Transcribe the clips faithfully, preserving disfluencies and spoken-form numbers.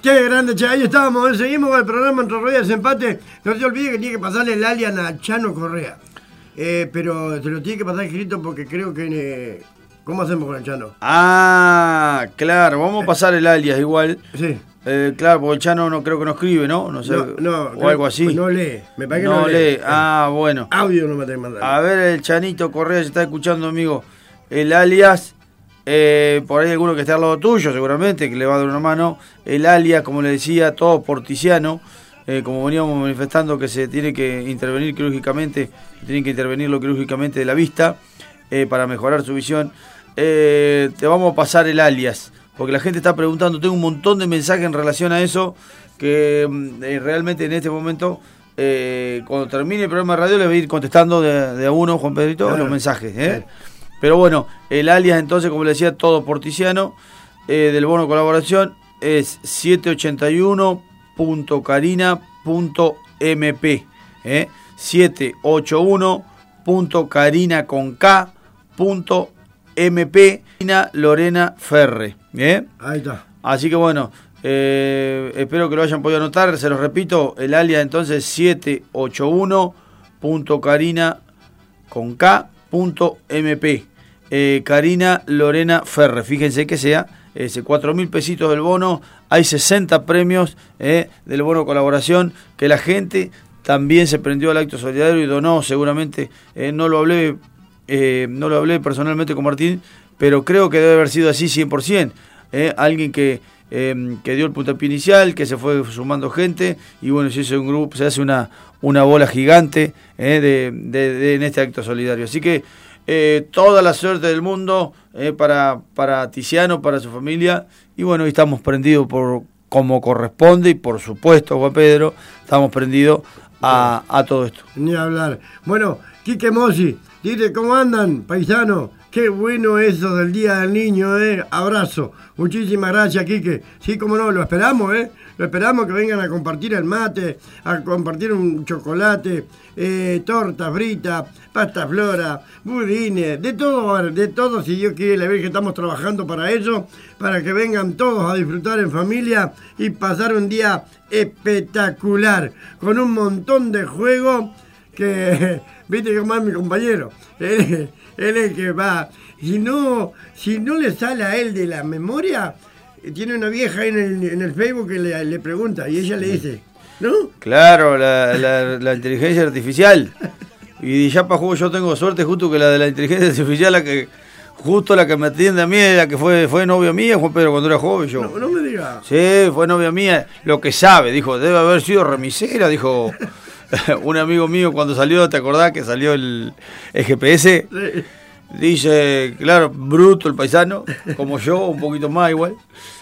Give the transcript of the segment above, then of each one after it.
Qué grande, che, ahí estábamos, ¿eh? Seguimos con el programa Entre Ruedas Empate. No te olvides que tiene que pasarle el alias a Chano Correa. Eh, pero te lo tiene que pasar escrito porque creo que... Eh, ¿cómo hacemos con el Chano? Ah, claro, vamos a pasar el alias igual. Sí. Eh, claro, porque el Chano no creo que no escribe, ¿no? No sé, no, no, o creo, algo así. No lee, me parece que no, no lee. lee. Ah, bueno. Audio no me tengo que mandar. A ver, el Chanito Correa se está escuchando, amigo. El alias, eh, por ahí alguno que esté al lado tuyo, seguramente, que le va a dar una mano. El alias, como le decía, todo porticiano. Eh, como veníamos manifestando que se tiene que intervenir quirúrgicamente, tienen que intervenirlo quirúrgicamente de la vista eh, para mejorar su visión. Eh, te vamos a pasar el alias, porque la gente está preguntando, tengo un montón de mensajes en relación a eso, que eh, realmente en este momento, eh, cuando termine el programa de radio, le voy a ir contestando de, de a uno, Juan Pedrito, claro, los mensajes. ¿eh? Sí. Pero bueno, el alias entonces, como le decía, todo porticiano, eh, del bono colaboración, es siete ochenta y uno punto carina punto m p, ¿eh? siete ochenta y uno punto carina con K punto M P, Lorena Ferre. ¿eh? Ahí está. Así que bueno, eh, espero que lo hayan podido anotar. Se los repito, el alias entonces siete ochenta y uno punto carina con K punto M P. Eh, Karina Lorena Ferre. Fíjense que sea ese cuatro mil pesitos del bono. Hay sesenta premios eh, del bono colaboración que la gente también se prendió al acto solidario y donó. Seguramente eh, no lo hablé eh, no lo hablé personalmente con Martín, pero creo que debe haber sido así cien por ciento. Eh, alguien que, eh, que dio el puntapié inicial, que se fue sumando gente y bueno, se hace un grupo, se hace una, una bola gigante eh, de, de, de, en este acto solidario. Así que eh, toda la suerte del mundo eh, para, para Tiziano, para su familia, y bueno, hoy estamos prendidos por como corresponde y por supuesto, Juan Pedro, estamos prendidos a, a todo esto. Ni hablar. Bueno, Quique Mossi, dice, ¿cómo andan, paisano? Qué bueno eso del Día del Niño, ¿eh? Abrazo. Muchísimas gracias, Quique. Sí, cómo no, lo esperamos, ¿eh? Lo esperamos que vengan a compartir el mate, a compartir un chocolate, eh, torta frita, pasta flora, budines, de todo, de todo, si Dios quiere, la Virgen, estamos trabajando para eso, para que vengan todos a disfrutar en familia y pasar un día espectacular, con un montón de juegos que, viste cómo es mi compañero, él, él es el que va, si no, si no le sale a él de la memoria, tiene una vieja ahí en el, en el Facebook que le, le pregunta y ella le dice, ¿no? Claro, la, la, la inteligencia artificial. Y ya para juego yo tengo suerte justo que la de la inteligencia artificial, la que justo la que me atiende a mí, la que fue, fue novia mía, Juan Pedro, cuando era joven yo. No, no me digas. Sí, fue novia mía, lo que sabe, dijo, debe haber sido remisera, dijo un amigo mío cuando salió, ¿te acordás que salió el, el G P S? Sí. Dice, claro, bruto el paisano, como yo, un poquito más igual.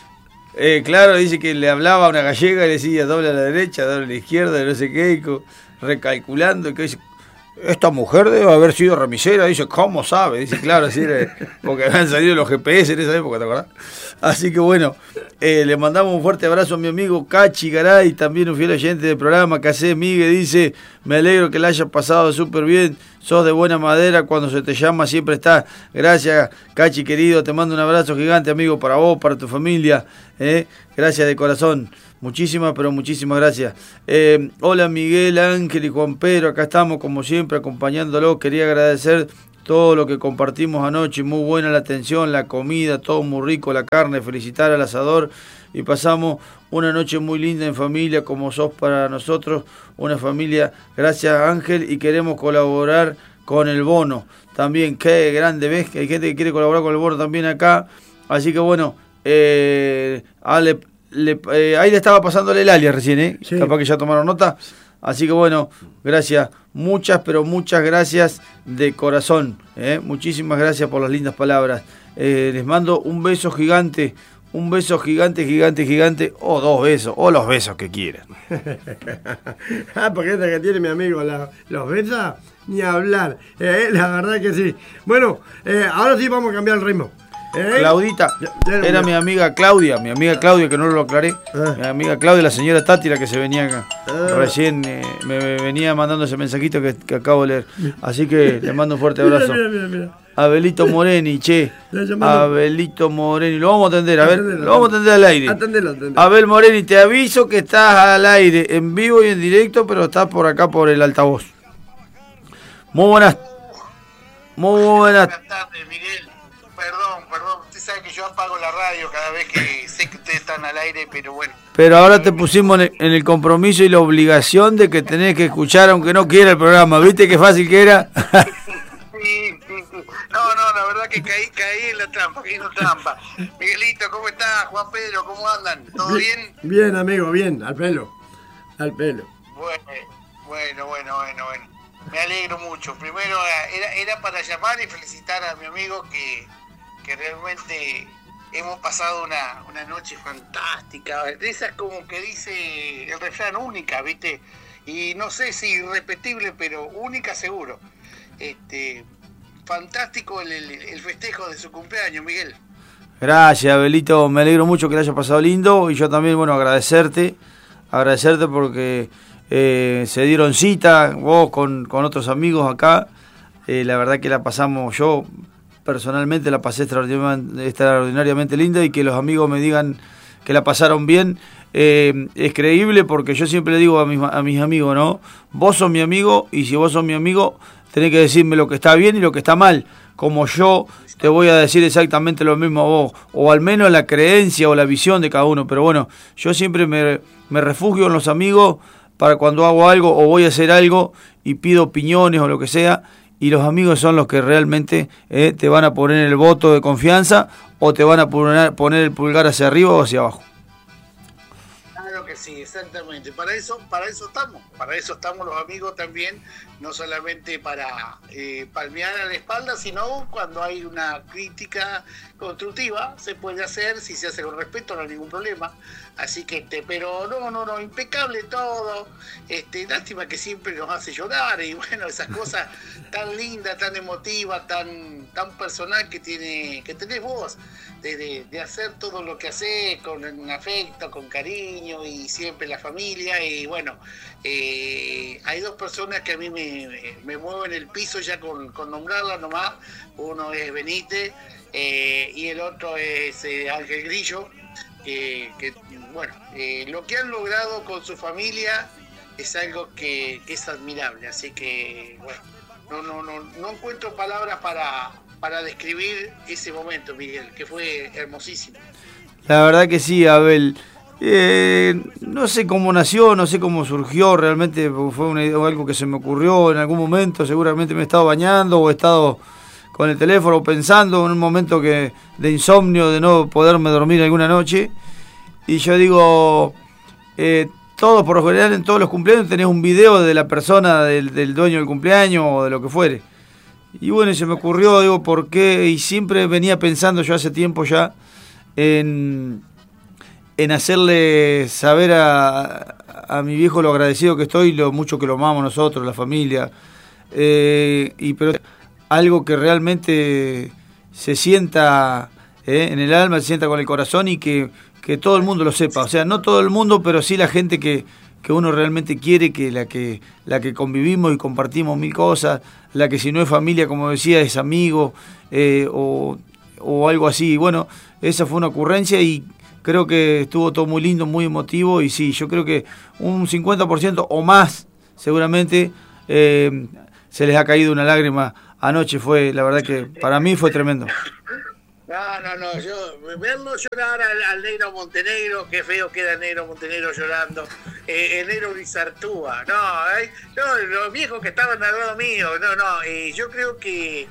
Eh, claro, dice que le hablaba a una gallega y le decía doble a la derecha, doble a la izquierda, no sé qué, y recalculando, y que dice, esta mujer debe haber sido remisera. Dice, ¿cómo sabe? Dice, claro, así era, porque habían salido los G P S en esa época, ¿te acordás? Así que bueno, eh, le mandamos un fuerte abrazo a mi amigo Cachi Garay, también un fiel oyente del programa. Cacé Miguel dice, me alegro que la haya pasado súper bien, sos de buena madera, cuando se te llama siempre estás. Gracias, Cachi querido, te mando un abrazo gigante, amigo, para vos, para tu familia. Eh, gracias de corazón. Muchísimas, pero muchísimas gracias. Eh, hola Miguel, Ángel y Juan Pedro, acá estamos como siempre acompañándolo. Quería agradecer todo lo que compartimos anoche, muy buena la atención, la comida, todo muy rico, la carne, felicitar al asador y pasamos una noche muy linda en familia como sos para nosotros, una familia. Gracias Ángel y queremos colaborar con el bono. También, qué grande, ves que hay gente que quiere colaborar con el bono también acá. Así que bueno, eh, Ale... Le, eh, ahí le estaba pasándole el alias recién, ¿eh? Sí. Capaz que ya tomaron nota. Así que bueno, gracias. Muchas, pero muchas gracias de corazón. ¿eh? Muchísimas gracias por las lindas palabras. Eh, les mando un beso gigante. Un beso gigante, gigante, gigante. O dos besos. O los besos que quieran. Ah, porque esta que tiene mi amigo, la, los besos, ni hablar. Eh, la verdad que sí. Bueno, eh, ahora sí vamos a cambiar el ritmo. ¿Eh? Claudita, era mi amiga Claudia, mi amiga Claudia, que no lo aclaré. Ah. Mi amiga Claudia, la señora Tati, la que se venía acá. Ah. Recién eh, me venía mandando ese mensajito que, que acabo de leer. Así que le mando un fuerte abrazo. Mira, mira, mira. Abelito Moreni, che. Abelito Moreni, lo vamos a atender, a ver, atendelo, lo vamos a atender al aire. Atendelo, atendelo. Abel Moreni, te aviso que estás al aire, en vivo y en directo, pero estás por acá por el altavoz. Muy buenas. Muy buenas. Buenas tardes, Miguel. Perdón, perdón. Usted sabe que yo apago la radio cada vez que sé que ustedes están al aire, pero bueno. Pero ahora te pusimos en el compromiso y la obligación de que tenés que escuchar aunque no quiera el programa. ¿Viste qué fácil que era? Sí, sí, sí. No, no, la verdad que caí, caí en la trampa, caí en la trampa. Miguelito, ¿cómo estás? Juan Pedro, ¿cómo andan? ¿Todo bien? Bien, bien amigo, bien, al pelo, al pelo. Bueno, bueno, bueno, bueno, bueno. Me alegro mucho. Primero era, era para llamar y felicitar a mi amigo que, que realmente hemos pasado una, una noche fantástica. De esas como que dice el refrán, única, ¿viste? Y no sé si irrepetible, pero única seguro. Este, fantástico el, el, el festejo de su cumpleaños, Miguel. Gracias, Abelito, me alegro mucho que le haya pasado lindo y yo también, bueno, agradecerte, agradecerte porque eh, se dieron cita, vos con, con otros amigos acá, eh, la verdad que la pasamos, yo personalmente la pasé extraordinariamente, extraordinariamente linda y que los amigos me digan que la pasaron bien, eh, es creíble porque yo siempre le digo a mis, a mis amigos, ¿no? Vos sos mi amigo y si vos sos mi amigo tenés que decirme lo que está bien y lo que está mal, como yo te voy a decir exactamente lo mismo a vos, o al menos la creencia o la visión de cada uno, pero bueno, yo siempre me, me refugio en los amigos para cuando hago algo o voy a hacer algo y pido opiniones o lo que sea, y los amigos son los que realmente eh, te van a poner el voto de confianza o te van a poner, poner el pulgar hacia arriba o hacia abajo. Claro que sí, exactamente. Para eso, para eso estamos, para eso estamos los amigos también, no solamente para eh, palmear a la espalda, sino cuando hay una crítica constructiva, se puede hacer, si se hace con respeto no hay ningún problema. Así que, este, pero no, no, no, impecable todo. Este, lástima que siempre nos hace llorar y bueno, esas cosas tan lindas, tan emotivas, tan, tan personal que tiene, que tenés vos, de, de, de hacer todo lo que hacés con afecto, con cariño y siempre la familia. Y bueno, eh, hay dos personas que a mí me, me mueven el piso ya con, con nombrarla nomás. Uno es Benítez eh, y el otro es eh, Ángel Grillo. Eh, que bueno, eh, lo que han logrado con su familia es algo que, que es admirable, así que bueno, no, no, no, no encuentro palabras para, para describir ese momento, Miguel, que fue hermosísimo. La verdad que sí, Abel. Eh, no sé cómo nació, no sé cómo surgió, realmente fue una, algo que se me ocurrió en algún momento, seguramente me he estado bañando o he estado con el teléfono pensando en un momento que de insomnio, de no poderme dormir alguna noche, y yo digo, eh, todos por lo general en todos los cumpleaños tenés un video de la persona, del, del dueño del cumpleaños o de lo que fuere, y bueno, y se me ocurrió, digo, ¿por qué? Y siempre venía pensando yo hace tiempo ya en, en hacerle saber a, a mi viejo lo agradecido que estoy, lo mucho que lo amamos nosotros, la familia, eh, y pero algo que realmente se sienta eh, en el alma, se sienta con el corazón y que, que todo el mundo lo sepa. O sea, no todo el mundo, pero sí la gente que, que uno realmente quiere, que la que la que convivimos y compartimos mil cosas, la que si no es familia, como decía, es amigo eh, o, o algo así. Bueno, esa fue una ocurrencia y creo que estuvo todo muy lindo, muy emotivo y sí, yo creo que un cincuenta por ciento o más seguramente eh, se les ha caído una lágrima. Anoche fue, la verdad que para mí fue tremendo. No, no, no, yo verlo llorar al, al negro Montenegro, qué feo queda el negro Montenegro llorando, eh, el negro Grisartúa, no, eh, no, los viejos que estaban al lado mío, no, no, eh, yo creo que,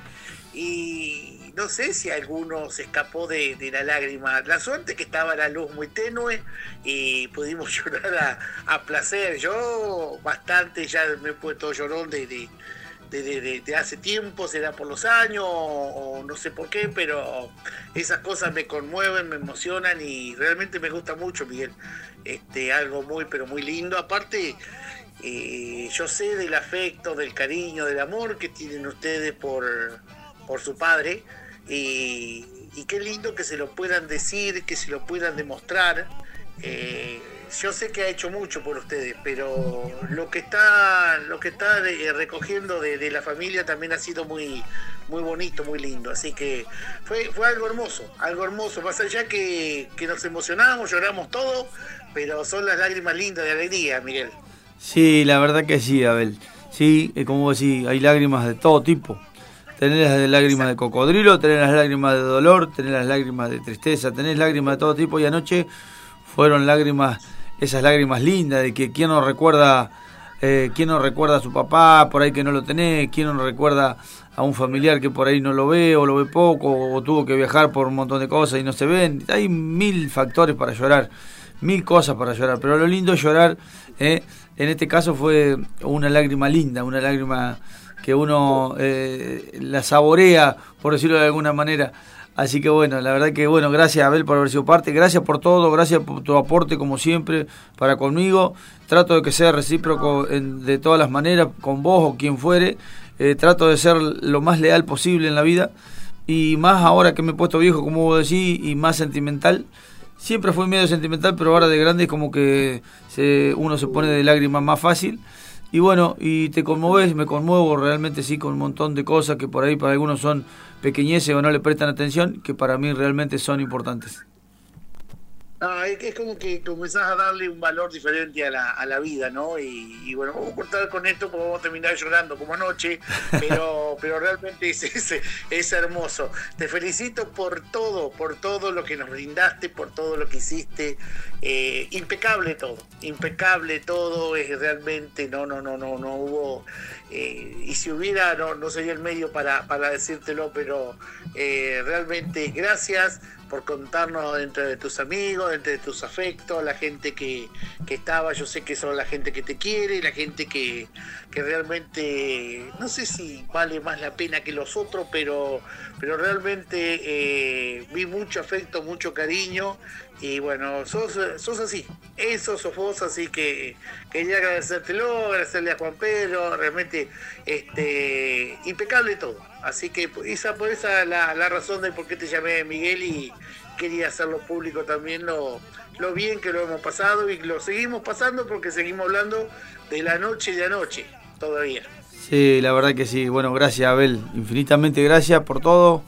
y no sé si alguno se escapó de, de la lágrima, la suerte que estaba la luz muy tenue y pudimos llorar a, a placer, yo bastante ya me he puesto llorón de... de De, de, de hace tiempo, será por los años o, o no sé por qué, pero esas cosas me conmueven, me emocionan y realmente me gusta mucho, Miguel. Este, algo muy, pero muy lindo. Aparte, eh, yo sé del afecto, del cariño, del amor que tienen ustedes por, por su padre y, y qué lindo que se lo puedan decir, que se lo puedan demostrar. Eh, yo sé que ha hecho mucho por ustedes, pero lo que está lo que está de, recogiendo de, de la familia también ha sido muy muy bonito, muy lindo, así que fue fue algo hermoso, algo hermoso, más allá que, que nos emocionamos, lloramos todo, pero son las lágrimas lindas de alegría, Miguel. Sí, la verdad que sí, Abel. Sí, como vos decís, hay lágrimas de todo tipo. Tenés las lágrimas de cocodrilo, tenés las lágrimas de dolor, tenés las lágrimas de tristeza, tenés lágrimas de todo tipo, y anoche fueron lágrimas, esas lágrimas lindas de que quién no recuerda, eh, quién no recuerda a su papá, por ahí que no lo tenés, quién no recuerda a un familiar que por ahí no lo ve o lo ve poco, o tuvo que viajar por un montón de cosas y no se ven. Hay mil factores para llorar, mil cosas para llorar, pero lo lindo es llorar, eh, en este caso fue una lágrima linda, una lágrima que uno eh, la saborea, por decirlo de alguna manera. Así que bueno, la verdad que bueno, gracias Abel por haber sido parte, gracias por todo, gracias por tu aporte como siempre para conmigo. Trato de que sea recíproco en, de todas las maneras, con vos o quien fuere. Eh, trato de ser lo más leal posible en la vida, y más ahora que me he puesto viejo, como vos decís, y más sentimental. Siempre fui medio sentimental, pero ahora de grande es como que se, uno se pone de lágrimas más fácil. Y bueno, y te conmoves, me conmuevo realmente sí con un montón de cosas que por ahí para algunos son pequeñeces o no le prestan atención, que para mí realmente son importantes. No, es, es como que comenzás a darle un valor diferente a la, a la vida, ¿no? Y, y bueno, vamos a cortar con esto porque vamos a terminar llorando como anoche, pero pero realmente es, es, es hermoso. Te felicito por todo, por todo lo que nos brindaste, por todo lo que hiciste. Eh, impecable todo, impecable todo, es realmente, no, no, no, no, no hubo, eh, y si hubiera, no, no sería el medio para, para decírtelo, pero eh, realmente gracias por contarnos entre de tus amigos, entre de tus afectos, la gente que, que estaba, yo sé que son la gente que te quiere, la gente que, que realmente, no sé si vale más la pena que los otros, pero, pero realmente eh, vi mucho afecto, mucho cariño, y bueno, sos, sos así, eso sos vos, así que quería agradecértelo, agradecerle a Juan Pedro, realmente este, impecable todo. Así que esa por esa la, la razón de por qué te llamé, Miguel, y quería hacerlo público también lo, lo bien que lo hemos pasado, y lo seguimos pasando porque seguimos hablando de la noche de anoche todavía. Sí, la verdad que sí. Bueno, gracias Abel, infinitamente gracias por todo.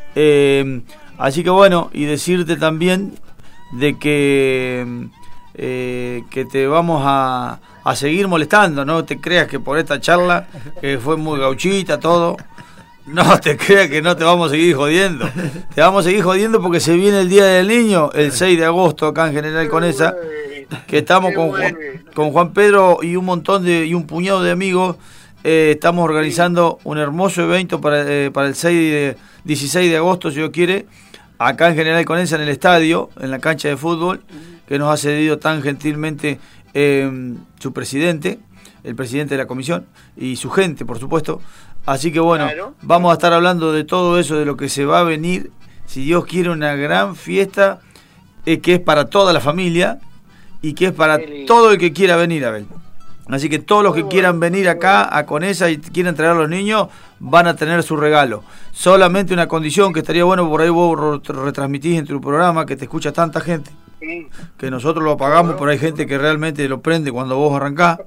Eh, así que bueno, y decirte también de que eh, que te vamos a, a seguir molestando, no te creas que por esta charla, que fue muy gauchita todo, no te creas que no te vamos a seguir jodiendo. Te vamos a seguir jodiendo porque se viene el Día del Niño, el seis de agosto, acá en General Conesa, que estamos con Juan, con Juan Pedro y un montón de y un puñado de amigos. Eh, estamos organizando un hermoso evento para, eh, para el seis de, dieciséis de agosto, si Dios quiere, acá en General Conesa, en el estadio, en la cancha de fútbol, que nos ha cedido tan gentilmente eh, su presidente, el presidente de la comisión, y su gente, por supuesto. Así que bueno, claro, vamos a estar hablando de todo eso, de lo que se va a venir, si Dios quiere, una gran fiesta eh, que es para toda la familia y que es para todo el que quiera venir, Abel. Así que todos los que quieran venir acá a Conesa y quieran traer a los niños van a tener su regalo. Solamente una condición que estaría bueno, por ahí vos retransmitís en tu programa, que te escucha tanta gente, que nosotros lo apagamos, pero hay gente que realmente lo prende cuando vos arrancás.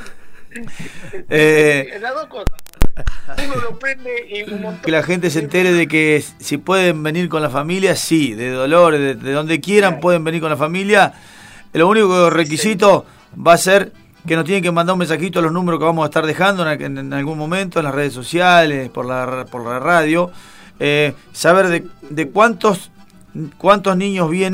Eh, Las dos cosas. Uno lo prende y un montón. Que la gente se entere de que si pueden venir con la familia, sí, de Dolores, de, de donde quieran pueden venir con la familia. Lo único requisito va a ser que nos tienen que mandar un mensajito a los números que vamos a estar dejando en, en algún momento en las redes sociales, por la, por la radio, eh, saber de, de cuántos, cuántos niños vienen.